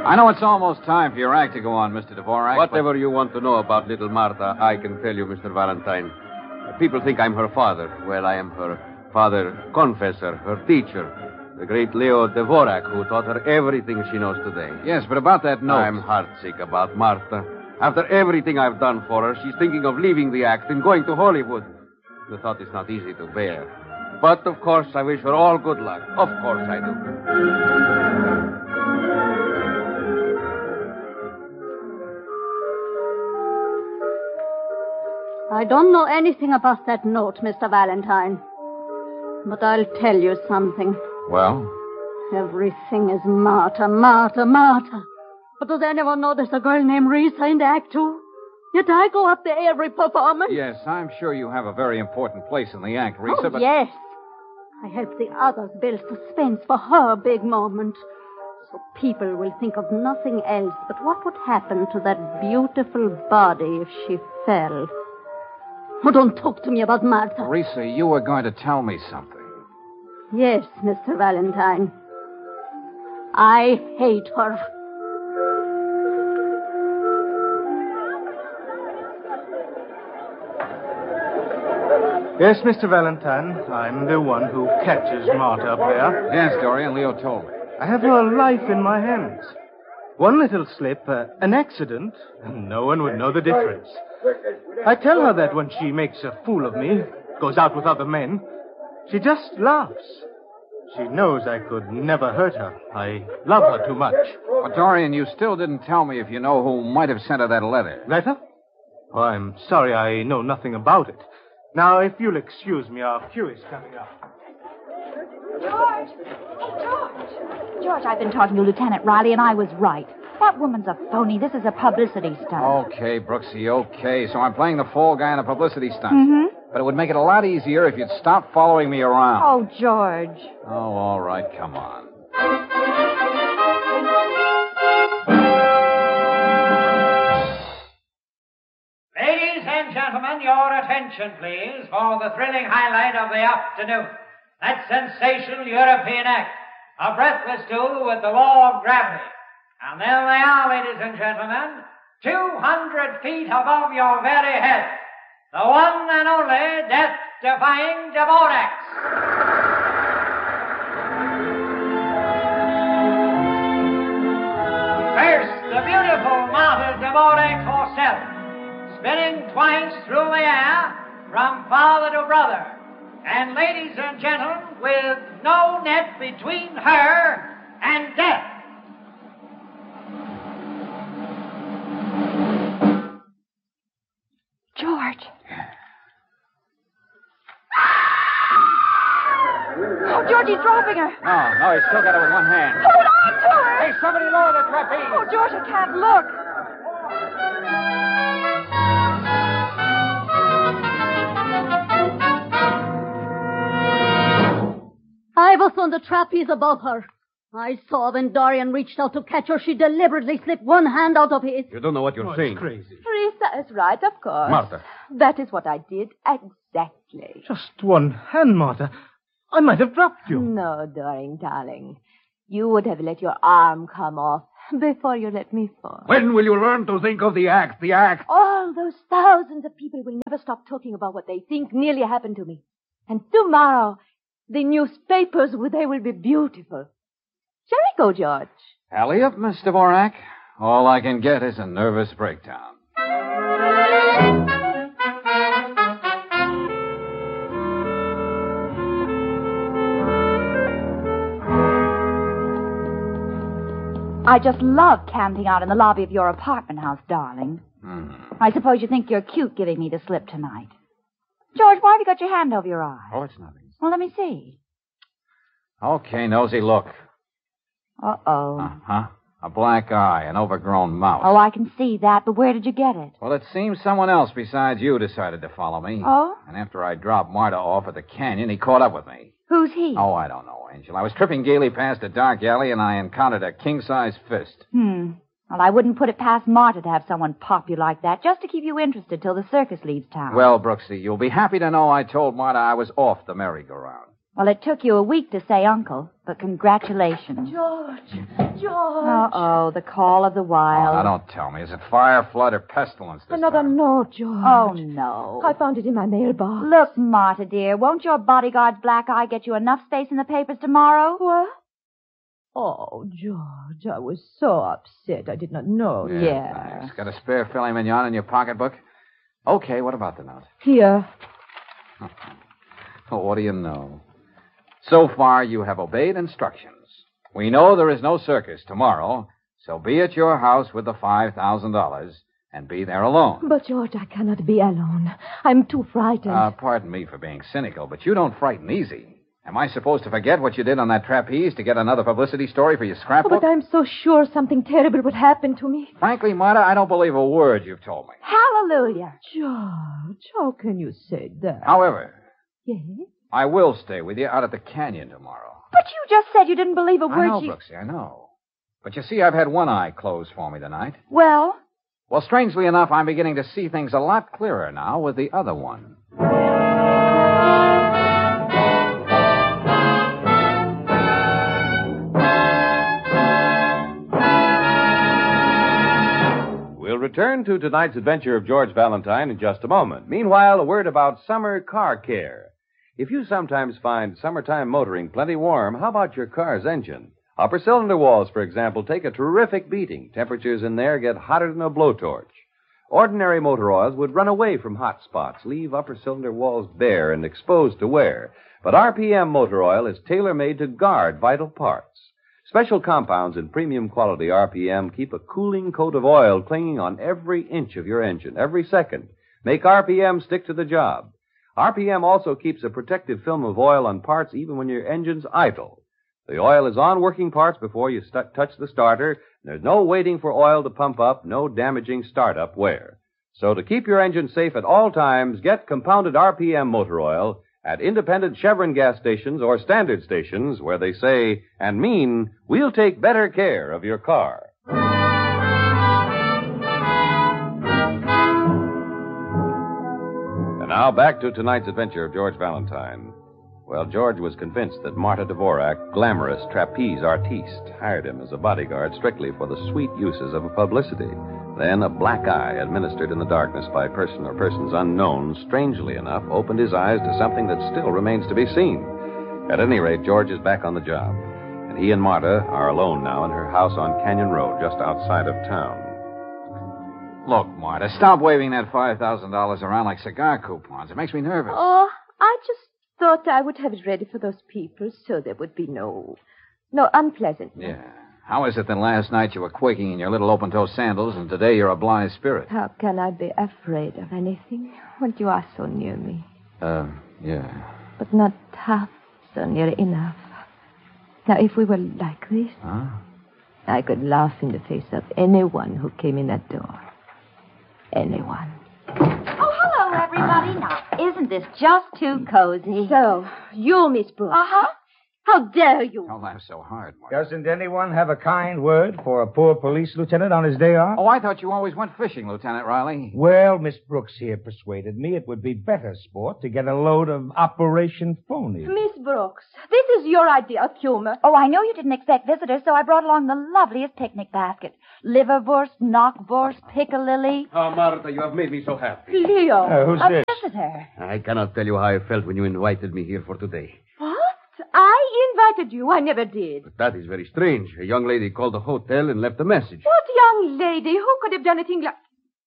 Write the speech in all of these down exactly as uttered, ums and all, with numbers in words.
I know it's almost time for your act to go on, Mister Dvorak. Whatever but... you want to know about little Martha, I can tell you, Mister Valentine. People think I'm her father. Well, I am her father confessor, her teacher, the great Leo Dvorak, who taught her everything she knows today. Yes, but about that note... I'm heartsick about Martha. After everything I've done for her, she's thinking of leaving the act and going to Hollywood. The thought is not easy to bear. But, of course, I wish her all good luck. Of course I do. I don't know anything about that note, Mister Valentine. But I'll tell you something. Well? Everything is Martha, Martha, Martha. But does anyone know there's a girl named Risa in the act, too? Yet I go up there every performance. Yes, I'm sure you have a very important place in the act, Risa, oh, but... yes. I help the others build suspense for her big moment. So people will think of nothing else but what would happen to that beautiful body if she fell. Oh, don't talk to me about Martha. Risa, you were going to tell me something. Yes, Mister Valentine. I hate her. Yes, Mister Valentine. I'm the one who catches Martha up there. Yes, Dorian, Leo told me. I have her life in my hands. One little slip, uh, an accident, and no one would know the difference. I tell her that when she makes a fool of me, goes out with other men, she just laughs. She knows I could never hurt her. I love her too much. But, Dorian, you still didn't tell me if you know who might have sent her that letter. Letter? Oh, I'm sorry I know nothing about it. Now, if you'll excuse me, our cue is coming up. George! Hey, George! George, I've been talking to Lieutenant Riley, and I was right. That woman's a phony. This is a publicity stunt. Okay, Brooksy, okay. So I'm playing the fall guy in a publicity stunt. Mm-hmm. But it would make it a lot easier if you'd stop following me around. Oh, George. Oh, all right, come on. Ladies and gentlemen, your attention, please, for the thrilling highlight of the afternoon. That sensational European act, a breathless duel with the law of gravity. And there they are, ladies and gentlemen, two hundred feet above your very head. The one and only death-defying Dvorak. First, the beautiful Martha Dvorak herself, spinning twice through the air from father to brother. And ladies and gentlemen, with no net between her and death. George. Oh, George, he's dropping her. No, no, he's still got her with one hand. Hold on to her. Hey, somebody lower the trapeze. Oh, George, I can't look. I was on the trapeze above her. I saw when Dorian reached out to catch her, she deliberately slipped one hand out of his. You don't know what you're Oh, saying. it's crazy. Risa is right, of course. Martha. That is what I did exactly. Just one hand, Martha. I might have dropped you. No, Dorian, darling. You would have let your arm come off before you let me fall. When will you learn to think of the act, the act? All those thousands of people will never stop talking about what they think nearly happened to me. And tomorrow, the newspapers, they will be beautiful. Shall we go, George? Alley up, Miss Dvorak. All I can get is a nervous breakdown. I just love camping out in the lobby of your apartment house, darling. Hmm. I suppose you think you're cute giving me the slip tonight. George, why have you got your hand over your eye? Oh, it's nothing. Well, let me see. Okay, Nosy, look. Uh-oh. Uh-huh. A black eye, an overgrown mouth. Oh, I can see that, but where did you get it? Well, it seems someone else besides you decided to follow me. Oh? And after I dropped Marta off at the canyon, he caught up with me. Who's he? Oh, I don't know, Angel. I was tripping gaily past a dark alley, and I encountered a king-size fist. Hmm. Well, I wouldn't put it past Marta to have someone pop you like that, just to keep you interested till the circus leaves town. Well, Brooksy, you'll be happy to know I told Marta I was off the merry-go-round. Well, it took you a week to say uncle, but congratulations. George, George. Uh-oh, the call of the wild. Oh, now, don't tell me. Is it fire, flood, or pestilence this Another time? note, George. Oh, no. I found it in my mailbox. Look, Marta, dear, won't your bodyguard's black eye get you enough space in the papers tomorrow? What? Oh, George, I was so upset. I did not know. Yeah. Yeah. Thanks. Got a spare filet mignon in your pocketbook? Okay, what about the note? Here. Well, what do you know? So far, you have obeyed instructions. We know there is no circus tomorrow, so be at your house with the five thousand dollars and be there alone. But, George, I cannot be alone. I'm too frightened. Uh, pardon me for being cynical, but you don't frighten easy. Am I supposed to forget what you did on that trapeze to get another publicity story for your Oh, scrapbook? but I'm so sure something terrible would happen to me. Frankly, Marta, I don't believe a word you've told me. Hallelujah. George, how can you say that? However, Yes? I will stay with you out at the canyon tomorrow. But you just said you didn't believe a I word know, she... Brooksy, I know. But you see, I've had one eye closed for me tonight. Well, Well, strangely enough, I'm beginning to see things a lot clearer now with the other one. We'll return to tonight's adventure of George Valentine in just a moment. Meanwhile, a word about summer car care. If you sometimes find summertime motoring plenty warm, how about your car's engine? Upper cylinder walls, for example, take a terrific beating. Temperatures in there get hotter than a blowtorch. Ordinary motor oils would run away from hot spots, leave upper cylinder walls bare and exposed to wear. But R P M motor oil is tailor-made to guard vital parts. Special compounds in premium quality R P M keep a cooling coat of oil clinging on every inch of your engine, every second. Make R P M stick to the job. R P M also keeps a protective film of oil on parts even when your engine's idle. The oil is on working parts before you st- touch the starter, and there's no waiting for oil to pump up, no damaging startup wear. So to keep your engine safe at all times, get compounded R P M motor oil at independent Chevron gas stations or standard stations where they say and mean, we'll take better care of your car. And now back to tonight's adventure of George Valentine. Well, George was convinced that Marta Dvorak, glamorous trapeze artiste, hired him as a bodyguard strictly for the sweet uses of publicity. Then a black eye, administered in the darkness by a person or persons unknown, strangely enough, opened his eyes to something that still remains to be seen. At any rate, George is back on the job, and he and Marta are alone now in her house on Canyon Road, just outside of town. Look, Marta, stop waving that five thousand dollars around like cigar coupons. It makes me nervous. Oh, I just thought I would have it ready for those people so there would be no... no unpleasantness. Yeah. How is it that last night you were quaking in your little open-toe sandals and today you're a blithe spirit? How can I be afraid of anything when you are so near me? Uh, yeah. But not half so near enough. Now, if we were like this, Huh? I could laugh in the face of anyone who came in that door. Anyone. oh, hello, everybody. Now, isn't this just too cozy? So, you, Miss Brooks. Uh-huh. How dare you? Don't laugh so hard, Marta. Doesn't anyone have a kind word for a poor police lieutenant on his day off? Oh, I thought you always went fishing, Lieutenant Riley. Well, Miss Brooks here persuaded me it would be better sport to get a load of Operation Phony. Miss Brooks, this is your idea of humor. Oh, I know you didn't expect visitors, so I brought along the loveliest picnic basket. Liverwurst, knockwurst, piccalilli. Oh, Marta, you have made me so happy. Leo. Uh, who's A this? visitor. I cannot tell you how I felt when you invited me here for today. What? I invited you. I never did. But that is very strange. A young lady called the hotel and left a message. What young lady? Who could have done a thing like...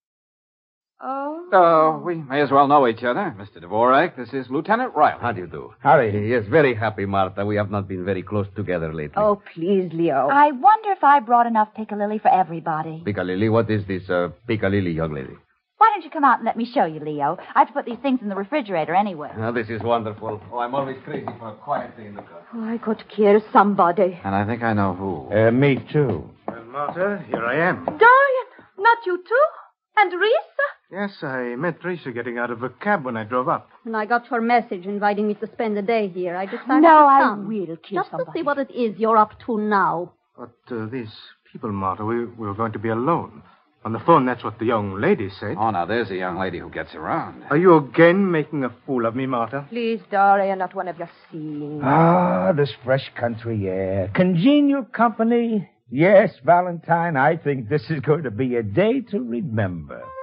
Oh? Oh, we may as well know each other. Mister Dvorak, this is Lieutenant Riley. How do you do? Howdy. Yes, very happy, Marta. We have not been very close together lately. Oh, please, Leo. I wonder if I brought enough piccalilli for everybody. Piccalilli, what is this uh, Piccalilli, young lady? Why don't you come out and let me show you, Leo? I have to put these things in the refrigerator anyway. Now, this is wonderful. Oh, I'm always crazy for a quiet day in the car. Oh, I could kill somebody. And I think I know who. Uh, me, too. Well, Martha, here I am. Dorian, not you too? And Risa? Yes, I met Teresa getting out of a cab when I drove up. When I got your message inviting me to spend the day here, I decided No, to I come. will kill Just somebody. to see what it is you're up to now. But uh, these people, Martha, we, we were going to be alone. On the phone, that's what the young lady said. Oh, now, there's a young lady who gets around. Are you again making a fool of me, Martha? Please, Doria, not one of your scenes. Ah, this fresh country air. Congenial company. Yes, Valentine, I think this is going to be a day to remember.